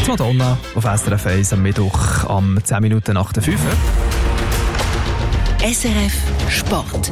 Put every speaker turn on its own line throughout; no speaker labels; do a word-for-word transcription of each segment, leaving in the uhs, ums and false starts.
Die Madonna auf S R F eins am Mittwoch am zehn Minuten nach der fünf.
S R F Sport.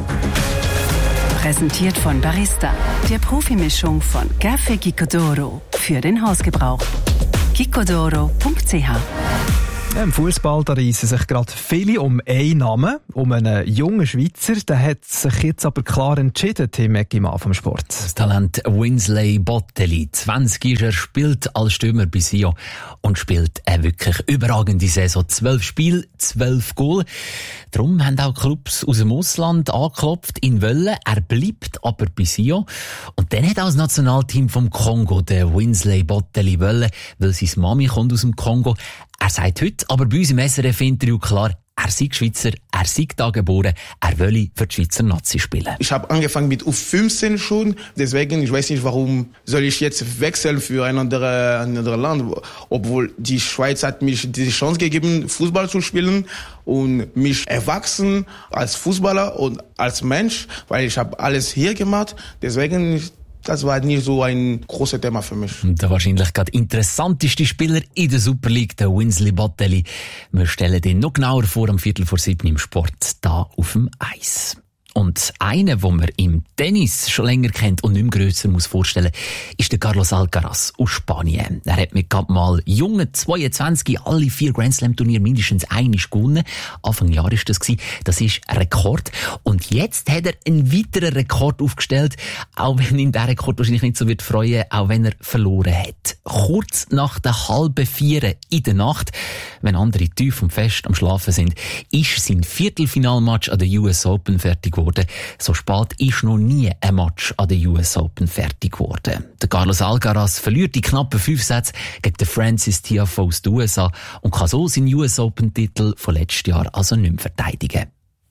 Präsentiert von Barista, der Profimischung von Café Gicodoro für den Hausgebrauch. gicodoro punkt c h.
Ja, im Fußball reissen sich gerade viele um einen Namen, um einen jungen Schweizer. Der hat sich jetzt aber klar entschieden, Tim Eggimann vom Sport.
Das Talent Winsley Bottelli, zwanzig ist er, spielt als Stürmer bei Sion und spielt eine wirklich überragende Saison. Zwölf Spiele, zwölf Goal. Darum haben auch Clubs aus dem Ausland angeklopft, ihn wollen. Er bleibt aber bei Sion. Und dann hat auch das Nationalteam vom Kongo den Winsley Bottelli wollen, weil seine Mami kommt aus dem Kongo. Er sagt heute aber bei uns im S R F-Interview klar, er sei Schweizer, er sei da geboren, er wolle für die Schweizer Nazi spielen.
Ich habe angefangen mit U fünfzehn schon, deswegen, ich weiß nicht, warum soll ich jetzt wechseln für ein anderes, ein anderes Land, obwohl die Schweiz hat mich die Chance gegeben, Fußball zu spielen und mich erwachsen als Fußballer und als Mensch, weil ich habe alles hier gemacht, deswegen das war nicht so ein großes Thema für mich.
Der wahrscheinlich gerade interessanteste Spieler in der Super League, der Winsley Bottelli. Wir stellen den noch genauer vor, am Viertel vor sieben im Sport, da auf dem Eis. Und einer, den man im Tennis schon länger kennt und nicht mehr grösser muss vorstellen, ist der Carlos Alcaraz aus Spanien. Er hat mit gerade mal jungen zweiundzwanzig alle vier Grand Slam Turniere mindestens einmal gewonnen. Anfang Jahr ist das gewesen. Das ist ein Rekord. Und jetzt hat er einen weiteren Rekord aufgestellt, auch wenn ihn der Rekord wahrscheinlich nicht so wird freuen, auch wenn er verloren hat. Kurz nach der halben vier in der Nacht, wenn andere tief und fest am Schlafen sind, ist sein Viertelfinalmatch an der U S Open fertig geworden. So spät ist noch nie ein Match an der U S Open fertig geworden. Der Carlos Alcaraz verliert die knappen fünf Sätze gegen den Francis Tiafoe aus den U S A und kann so seinen U S Open-Titel von letztes Jahr also nicht mehr verteidigen.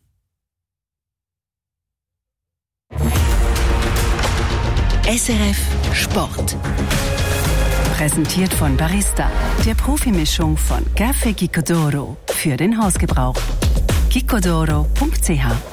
S R F Sport. Präsentiert von Barista, der Profimischung von Café Gicodoro für den Hausgebrauch. gicodoro punkt c h